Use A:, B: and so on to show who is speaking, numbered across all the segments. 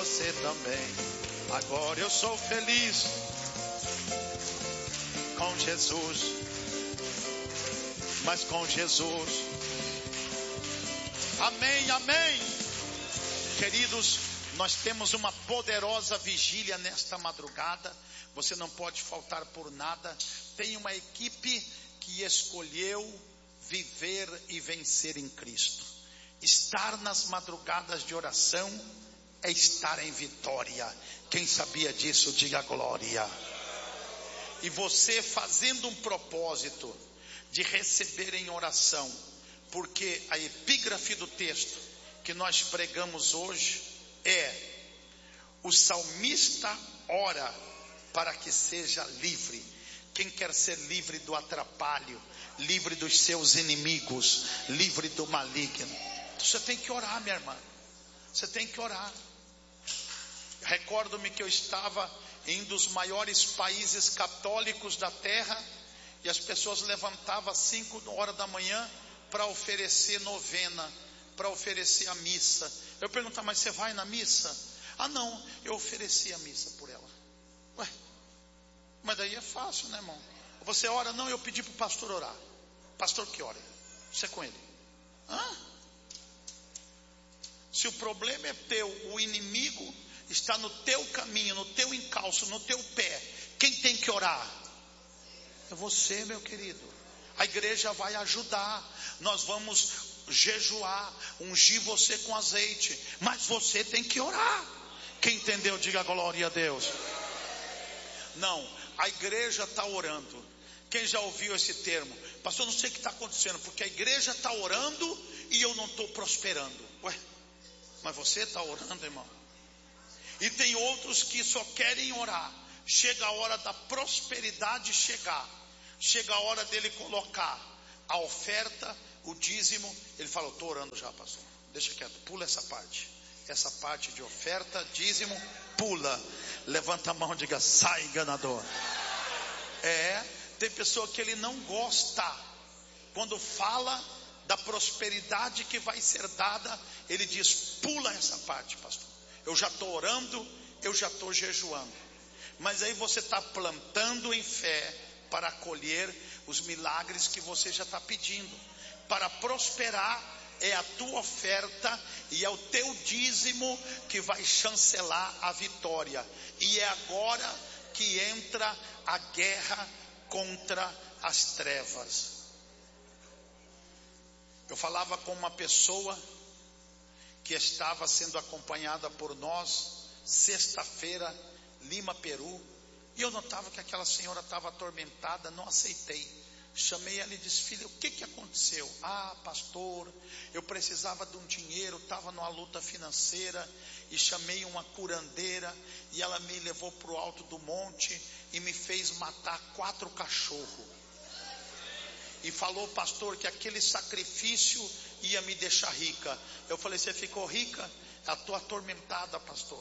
A: você também. Agora eu sou feliz com Jesus, mas com Jesus. Amém, amém. Queridos, nós temos uma poderosa vigília nesta madrugada. Você não pode faltar por nada. Tem uma equipe que escolheu viver e vencer em Cristo. Estar nas madrugadas de oração é estar em vitória. Quem sabia disso, diga glória. E você fazendo um propósito de receber em oração, porque a epígrafe do texto que nós pregamos hoje é: o salmista ora para que seja livre. Quem quer ser livre do atrapalho, livre dos seus inimigos, livre do maligno? Você tem que orar, minha irmã. Você tem que orar. Recordo-me que eu estava em um dos maiores países católicos da terra, e as pessoas levantavam às 5 horas da manhã para oferecer novena, para oferecer a missa. Eu perguntava: mas você vai na missa? Ah, não, eu ofereci a missa por ela. Ué, mas daí é fácil, né, irmão? Você ora? Não, eu pedi para o pastor orar. Pastor que ore, você é com ele. Hã? Se o problema é teu, o inimigo está no teu caminho, no teu encalço, no teu pé, quem tem que orar? É você, meu querido. A igreja vai ajudar. Nós vamos jejuar, ungir você com azeite, mas você tem que orar. Quem entendeu, diga glória a Deus. Não, a igreja está orando. Quem já ouviu esse termo? Pastor, não sei o que está acontecendo, porque a igreja está orando e eu não estou prosperando. Ué, mas você está orando, irmão? E tem outros que só querem orar. Chega a hora da prosperidade chegar, chega a hora dele colocar a oferta, o dízimo. Ele fala: eu estou orando já, pastor, deixa quieto, pula essa parte. Essa parte de oferta, dízimo, pula. Levanta a mão e diga: sai, enganador. Tem pessoa que ele não gosta. Quando fala da prosperidade que vai ser dada, ele diz: pula essa parte, pastor. Eu já estou orando, eu já estou jejuando. Mas aí você está plantando em fé para colher os milagres que você já está pedindo. Para prosperar é a tua oferta e é o teu dízimo que vai chancelar a vitória. E é agora que entra a guerra contra as trevas. Eu falava com uma pessoa que estava sendo acompanhada por nós, sexta-feira, Lima, Peru, e eu notava que aquela senhora estava atormentada. Não aceitei. Chamei ela e disse: filha, o que aconteceu? Ah, pastor, eu precisava de um dinheiro, estava numa luta financeira, e chamei uma curandeira, e ela me levou para o alto do monte, e me fez matar 4 cachorros, e falou, pastor, que aquele sacrifício ia me deixar rica. Eu falei: você ficou rica? Eu estou atormentada, pastor.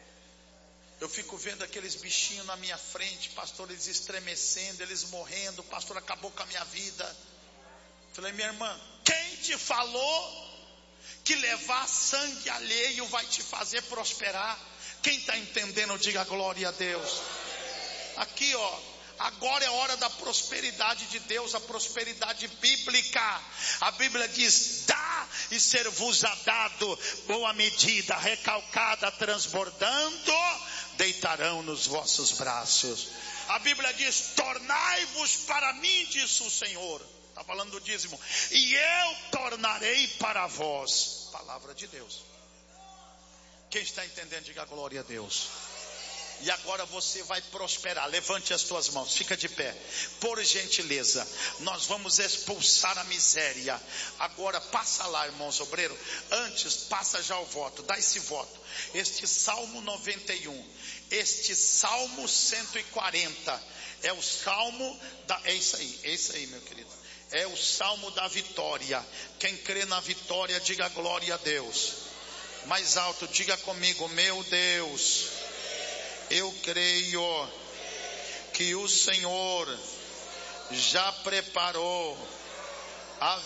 A: Eu fico vendo aqueles bichinhos na minha frente, pastor, eles estremecendo, eles morrendo, pastor, acabou com a minha vida. Falei: minha irmã, quem te falou que levar sangue alheio vai te fazer prosperar? Quem está entendendo, diga glória a Deus. Aqui, ó, agora é hora da prosperidade de Deus, a prosperidade bíblica. A Bíblia diz: dá e ser-vos-á dado, boa medida, recalcada, transbordando, deitarão nos vossos braços. A Bíblia diz: tornai-vos para mim, disse o Senhor. Está falando do dízimo. E eu tornarei para vós. Palavra de Deus. Quem está entendendo, diga glória a Deus. E agora você vai prosperar. Levante as tuas mãos, fica de pé. Por gentileza, nós vamos expulsar a miséria. Agora passa lá, irmãos obreiros. Antes, passa já o voto, dá esse voto. Este Salmo 91, este Salmo 140, é o Salmo da... é isso aí, meu querido. É o Salmo da vitória. Quem crê na vitória, diga glória a Deus. Mais alto, diga comigo: meu Deus, eu creio que o Senhor já preparou a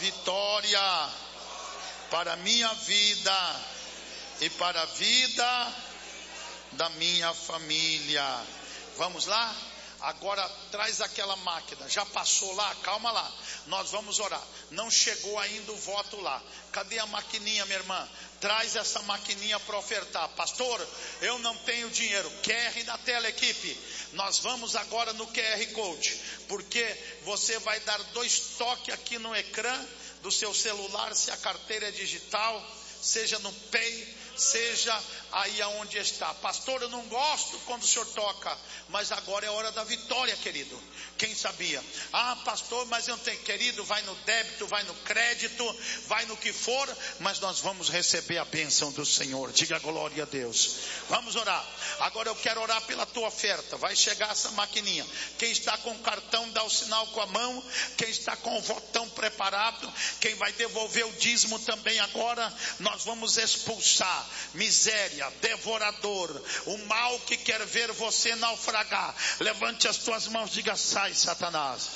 A: vitória para a minha vida e para a vida da minha família. Vamos lá? Agora traz aquela máquina. Já passou lá? Calma lá. Nós vamos orar. Não chegou ainda o voto lá. Cadê a maquininha, minha irmã? Traz essa maquininha para ofertar. Pastor, eu não tenho dinheiro. QR na tela, equipe. Nós vamos agora no QR Code. Porque você vai dar 2 toques aqui no ecrã do seu celular, se a carteira é digital, seja no Pay, seja aí aonde está. Pastor, eu não gosto quando o senhor toca, mas agora é hora da vitória, querido. Quem sabia? Ah, pastor, mas eu não tenho. Querido, vai no débito, vai no crédito, vai no que for, mas nós vamos receber a bênção do Senhor. Diga glória a Deus. Vamos orar. Agora eu quero orar pela tua oferta. Vai chegar essa maquininha. Quem está com o cartão, dá o sinal com a mão. Quem está com o votão preparado, quem vai devolver o dízimo também agora. Nós vamos expulsar miséria, devorador, o mal que quer ver você naufragar. Levante as tuas mãos, diga: sai, Satanás.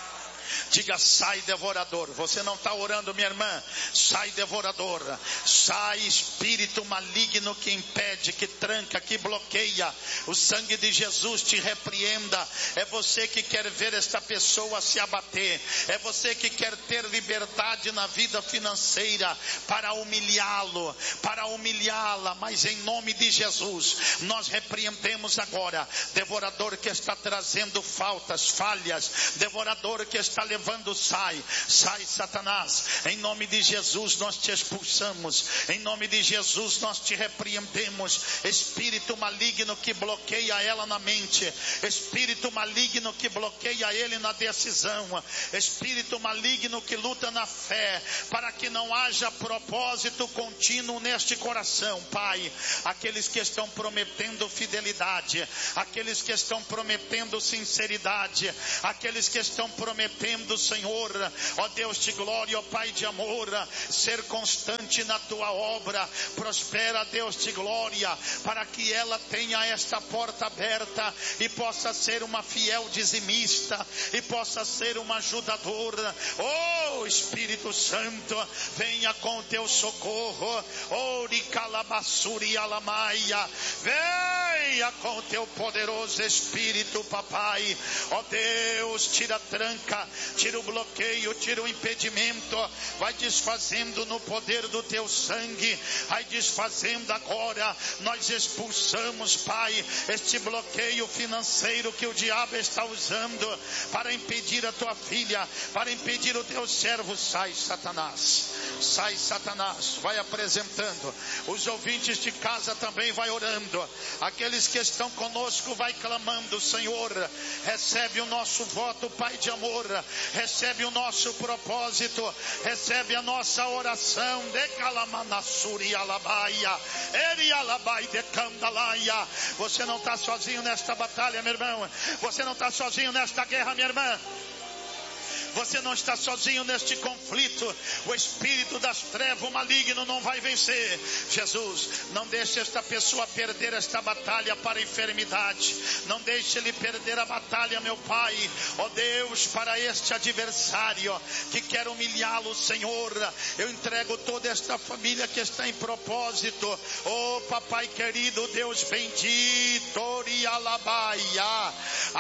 A: Diga: sai, devorador. Você não está orando, minha irmã? Sai, devorador. Sai, espírito maligno que impede, que tranca, que bloqueia. O sangue de Jesus te repreenda. É você que quer ver esta pessoa se abater. É você que quer ter liberdade na vida financeira para humilhá-lo, para humilhá-la. Mas em nome de Jesus, nós repreendemos agora. Devorador que está trazendo faltas, falhas. Devorador que está levando, sai, Satanás. Em nome de Jesus nós te expulsamos. Em nome de Jesus nós te repreendemos. Espírito maligno que bloqueia ela na mente. Espírito maligno que bloqueia ele na decisão. Espírito maligno que luta na fé, para que não haja propósito contínuo neste coração. Pai, aqueles que estão prometendo fidelidade, aqueles que estão prometendo sinceridade, aqueles que estão prometendo, Senhor, ó Deus de glória, ó Pai de amor, ser constante na tua obra. Prospera, Deus de glória, para que ela tenha esta porta aberta e possa ser uma fiel dizimista e possa ser uma ajudadora. Oh Espírito Santo, venha com o teu socorro. Oh Ricalabassuri Alamaia, venha com o teu poderoso Espírito, papai. Ó Deus, tira a tranca, tira o bloqueio, tira o impedimento, vai desfazendo no poder do teu sangue, vai desfazendo agora. Nós expulsamos, Pai, este bloqueio financeiro que o diabo está usando para impedir a tua filha, para impedir o teu servo. Sai, Satanás, sai, Satanás. Vai apresentando. Os ouvintes de casa também vai orando. Aqueles que estão conosco vai clamando. Senhor, recebe o nosso voto, Pai de amor. Recebe o nosso propósito, recebe a nossa oração. De Calamanassuri Alabaia, Eri Alabai de Candalaia. Você não está sozinho nesta batalha, meu irmão. Você não está sozinho nesta guerra, minha irmã. Você não está sozinho neste conflito. O espírito das trevas, o maligno, não vai vencer. Jesus, não deixe esta pessoa perder esta batalha para a enfermidade. Não deixe ele perder a batalha, meu Pai. Ó Deus, para este adversário que quer humilhá-lo, Senhor, eu entrego toda esta família que está em propósito. Oh papai querido, Deus bendito, Orialabaia,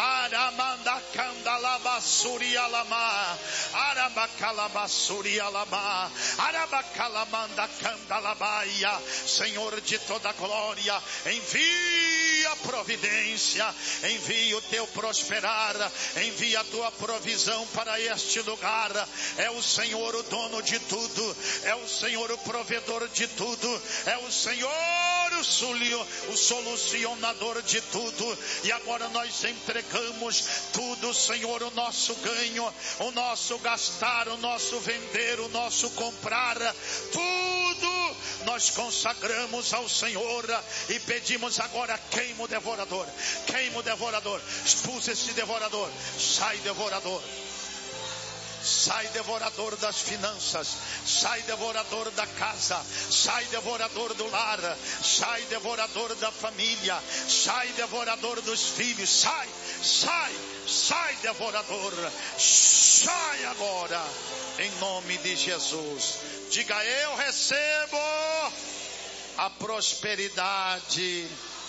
A: Aramandacandalabassuri Alamar, Arabacalabassuri Alama, Arabacalamanda Candalabaia. Senhor de toda glória, envia a providência, envia o teu prosperar, envia a tua provisão para este lugar. É o Senhor o dono de tudo, é o Senhor o provedor de tudo, é o Senhor o solucionador de tudo. E agora nós entregamos tudo, Senhor, o nosso ganho, o nosso gastar, o nosso vender, o nosso comprar, tudo nós consagramos ao Senhor e pedimos agora: queima o devorador, queima o devorador, expulsa esse devorador. Sai, devorador. Sai, devorador das finanças. Sai, devorador da casa. Sai, devorador do lar. Sai, devorador da família. Sai, devorador dos filhos. Sai, sai, sai, devorador. Sai agora, em nome de Jesus. Diga: eu recebo a prosperidade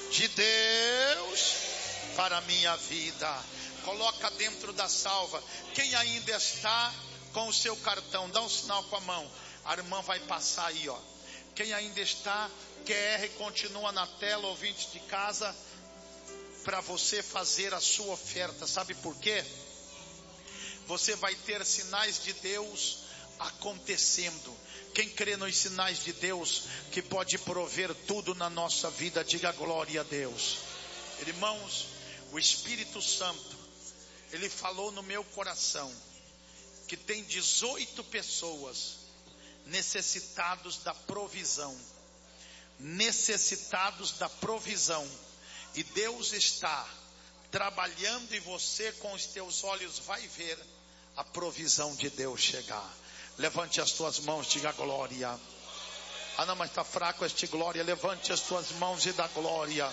A: de Deus para a minha vida. Coloca dentro da salva. Quem ainda está com o seu cartão, dá um sinal com a mão. A irmã vai passar aí, ó. Quem ainda está, QR continua na tela, ouvinte de casa, para você fazer a sua oferta. Sabe por quê? Você vai ter sinais de Deus acontecendo. Quem crê nos sinais de Deus, que pode prover tudo na nossa vida, diga glória a Deus. Irmãos, o Espírito Santo, Ele falou no meu coração, que tem 18 pessoas necessitados da provisão. Necessitados da provisão. E Deus está trabalhando, e você com os teus olhos vai ver a provisão de Deus chegar. Levante as tuas mãos, diga glória. Ah não, mas está fraco este glória. Levante as tuas mãos e dá glória.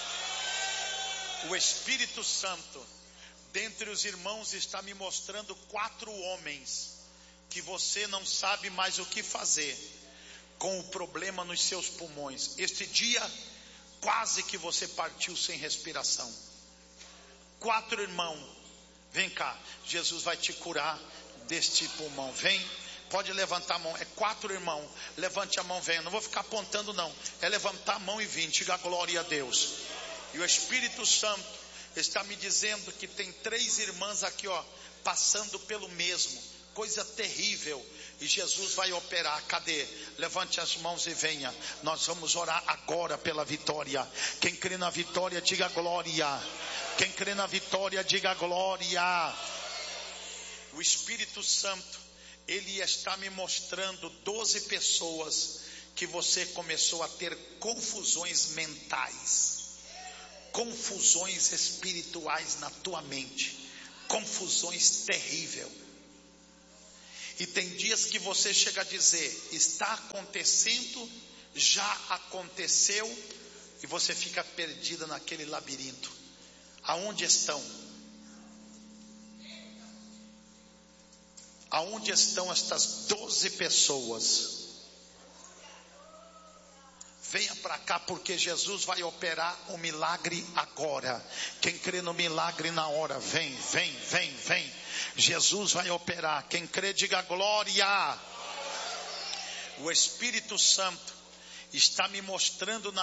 A: O Espírito Santo, dentre os irmãos, está me mostrando 4 homens que você não sabe mais o que fazer com o problema nos seus pulmões. Este dia quase que você partiu sem respiração. 4 irmãos, vem cá, Jesus vai te curar deste pulmão. Vem, pode levantar a mão. É 4 irmãos, levante a mão, venha. Não vou ficar apontando não, é levantar a mão e vir. Diga glória a Deus. E o Espírito Santo está me dizendo que tem 3 irmãs aqui, ó, passando pelo mesmo, coisa terrível, e Jesus vai operar. Cadê? Levante as mãos e venha. Nós vamos orar agora pela vitória. Quem crê na vitória, diga glória. Quem crê na vitória, diga glória. O Espírito Santo, Ele está me mostrando 12 pessoas que você começou a ter confusões mentais, confusões espirituais na tua mente, confusões terríveis. E tem dias que você chega a dizer, está acontecendo, já aconteceu, e você fica perdida naquele labirinto. Aonde estão? Aonde estão estas 12 pessoas? Venha para cá, porque Jesus vai operar um milagre agora. Quem crê no milagre na hora, vem, vem, vem, vem. Jesus vai operar. Quem crê, diga glória. O Espírito Santo está me mostrando na